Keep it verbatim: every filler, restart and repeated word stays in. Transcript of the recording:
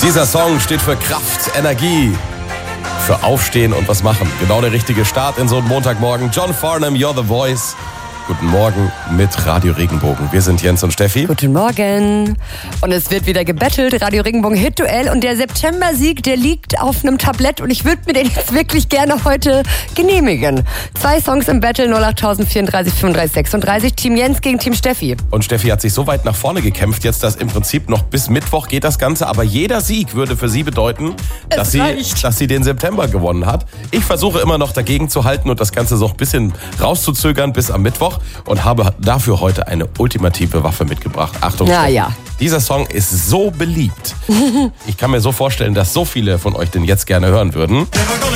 Dieser Song steht für Kraft, Energie, für Aufstehen und was machen. Genau der richtige Start in so einen Montagmorgen. John Farnham, You're the Voice. Guten Morgen mit Radio Regenbogen. Wir sind Jens und Steffi. Guten Morgen. Und es wird wieder gebettelt. Radio Regenbogen Hit-Duell. Und der September-Sieg, der liegt auf einem Tablett. Und ich würde mir den jetzt wirklich gerne heute genehmigen. Zwei Songs im Battle, null acht vierunddreißig fünfunddreißig sechsunddreißig. Team Jens gegen Team Steffi. Und Steffi hat sich so weit nach vorne gekämpft, jetzt dass im Prinzip noch bis Mittwoch geht das Ganze. Aber jeder Sieg würde für sie bedeuten, dass sie, dass sie den September gewonnen hat. Ich versuche immer noch dagegen zu halten und das Ganze so ein bisschen rauszuzögern bis am Mittwoch. Und habe dafür heute eine ultimative Waffe mitgebracht. Achtung, ja, ja. Dieser Song ist so beliebt. Ich kann mir so vorstellen, dass so viele von euch den jetzt gerne hören würden.